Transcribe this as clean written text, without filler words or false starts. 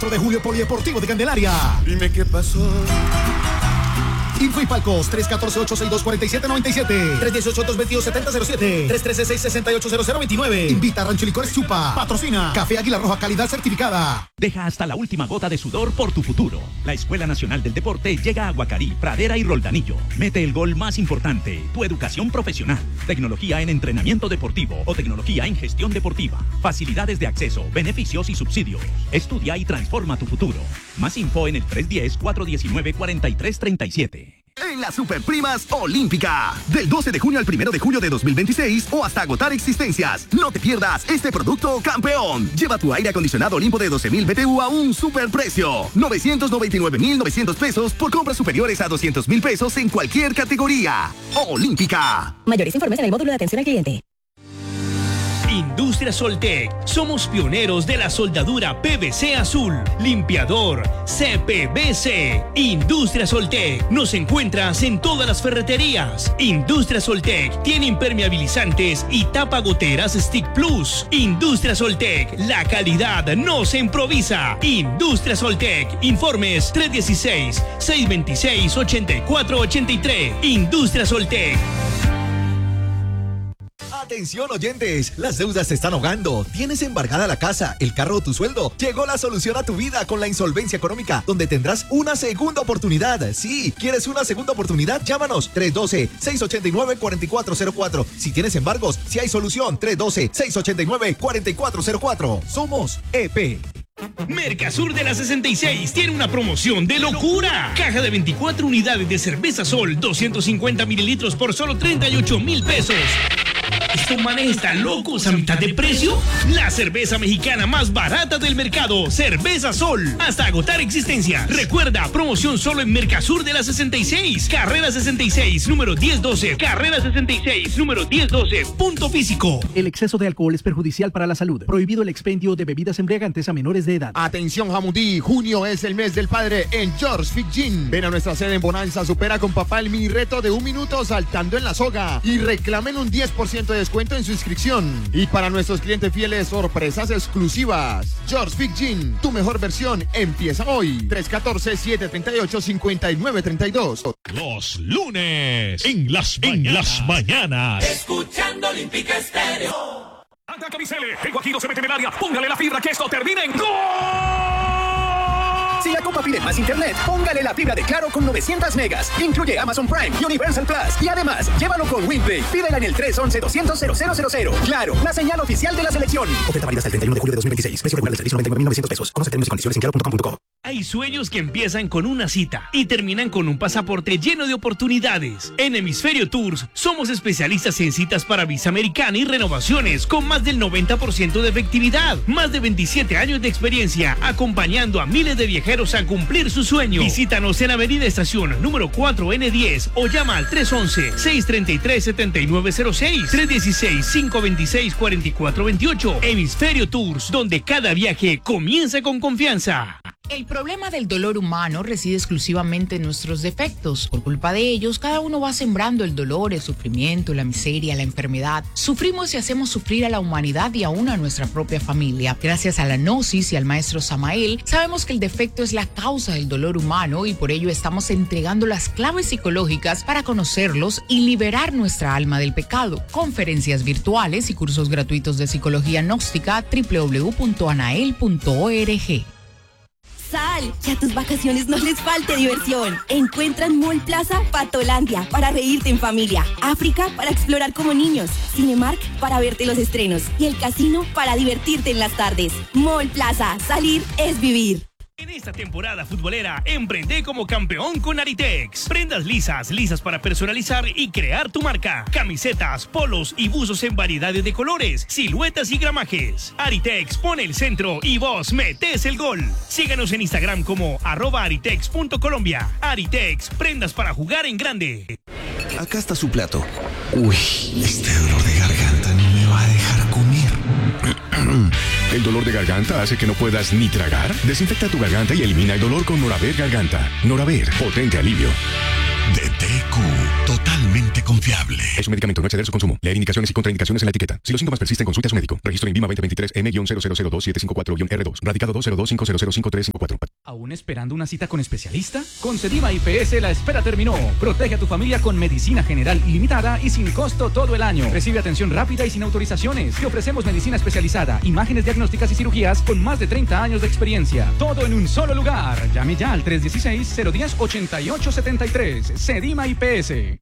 4 de julio, Polideportivo de Candelaria. Dime qué pasó. Info y Palcos, 314-862-4797, 318-222-7007, 313-668-0029. Invita a Rancho Licores Chupa. Patrocina Café Águila Roja, calidad certificada. Deja hasta la última gota de sudor por tu futuro. La Escuela Nacional del Deporte llega a Guacarí, Pradera y Roldanillo. Mete el gol más importante, tu educación profesional, tecnología en entrenamiento deportivo o tecnología en gestión deportiva, facilidades de acceso, beneficios y subsidios. Estudia y transforma tu futuro. Más info en el 310-419-4337. En las Superprimas Olímpica, del 12 de junio al 1 de julio de 2026 o hasta agotar existencias. No te pierdas este producto campeón. Lleva tu aire acondicionado Olimpo de 12,000 BTU a un superprecio. 999,900 pesos por compras superiores a 200,000 pesos en cualquier categoría. Olímpica. Mayores informes en el módulo de atención al cliente. Industria Soltec. Somos pioneros de la soldadura PVC azul. Limpiador CPVC. Industria Soltec. Nos encuentras en todas las ferreterías. Industria Soltec tiene impermeabilizantes y tapagoteras Stick Plus. Industria Soltec. La calidad no se improvisa. Industria Soltec. Informes 316-626-8483. Industria Soltec. Atención oyentes, las deudas se están ahogando, tienes embargada la casa, el carro o tu sueldo. Llegó la solución a tu vida con la insolvencia económica, donde tendrás una segunda oportunidad. Sí, ¿quieres una segunda oportunidad? Llámanos 312-689-4404. Si tienes embargos, si hay solución, 312-689-4404. Somos EP. Mercasur de la 66 tiene una promoción de locura. Caja de 24 unidades de cerveza Sol, 250 mililitros por solo 38,000 pesos. ¿Estos manes están locos a mitad de precio? La cerveza mexicana más barata del mercado, Cerveza Sol, hasta agotar existencia. Recuerda, promoción solo en Mercasur de la 66, Carrera 66, número 1012, Carrera 66, número 1012, punto físico. El exceso de alcohol es perjudicial para la salud. Prohibido el expendio de bebidas embriagantes a menores de edad. Atención Jamundí, junio es el mes del padre en George Fit Gym. Ven a nuestra sede en Bonanza, supera con papá el mini reto de 1 minuto saltando en la soga y reclamen un 10% de descuento en su inscripción. Y para nuestros clientes fieles, sorpresas exclusivas. George Fit Gym, tu mejor versión empieza hoy. 314-738-5932. Los lunes en las mañanas. Escuchando Olímpica Estéreo. Anda Camisele, el guajiro se mete en el área, póngale la fibra que esto termine en ¡gol! Si la Copa pide más internet, póngale la fibra de Claro con 900 megas. Incluye Amazon Prime y Universal Plus. Y además, llévalo con WinPlay. Pídela en el 311-200-0000. Claro, la señal oficial de la selección. Oferta válida hasta el 31 de julio de 2026. Precio regular del servicio 99,900 pesos. Conoce términos y condiciones en claro.com.co. Hay sueños que empiezan con una cita y terminan con un pasaporte lleno de oportunidades. En Hemisferio Tours somos especialistas en citas para visa americana y renovaciones con más del 90% de efectividad. Más de 27 años de experiencia acompañando a miles de viajeros a cumplir su sueño. Visítanos en Avenida Estación número 4N10 o llama al 311-633-7906, 316-526-4428. Hemisferio Tours, donde cada viaje comienza con confianza. El problema del dolor humano reside exclusivamente en nuestros defectos. Por culpa de ellos, cada uno va sembrando el dolor, el sufrimiento, la miseria, la enfermedad. Sufrimos y hacemos sufrir a la humanidad y aún a nuestra propia familia. Gracias a la Gnosis y al maestro Samael, sabemos que el defecto es la causa del dolor humano y por ello estamos entregando las claves psicológicas para conocerlos y liberar nuestra alma del pecado. Conferencias virtuales y cursos gratuitos de psicología gnóstica www.anael.org. Sal, que a tus vacaciones no les falte diversión. Encuentra en Mall Plaza Patolandia para reírte en familia, África para explorar como niños, Cinemark para verte los estrenos y el casino para divertirte en las tardes. Mall Plaza, salir es vivir. En esta temporada futbolera, emprende como campeón con Aritex. Prendas lisas para personalizar y crear tu marca. Camisetas, polos y buzos en variedades de colores, siluetas y gramajes. Aritex pone el centro y vos metés el gol. Síganos en Instagram como @aritex.colombia. Aritex, prendas para jugar en grande. Acá está su plato. Uy, este dolor de garganta no me va a dejar comer. ¿El dolor de garganta hace que no puedas ni tragar? Desinfecta tu garganta y elimina el dolor con Noraver Garganta. Noraver, potente alivio. DTQ, totalmente compatible. confiable. Es un medicamento, no exceder su consumo. Leer indicaciones y contraindicaciones en la etiqueta. Si los síntomas persisten, consulte a su médico. Registro INVIMA 2023 M-0002754-R2. Radicado 20250050354. ¿Aún esperando una cita con especialista? Con Cediva IPS la espera terminó. Protege a tu familia con medicina general ilimitada y sin costo todo el año. Recibe atención rápida y sin autorizaciones. Te ofrecemos medicina especializada, imágenes diagnósticas y cirugías con más de 30 años de experiencia. Todo en un solo lugar. Llame ya al 316-010-8873. Cediva IPS.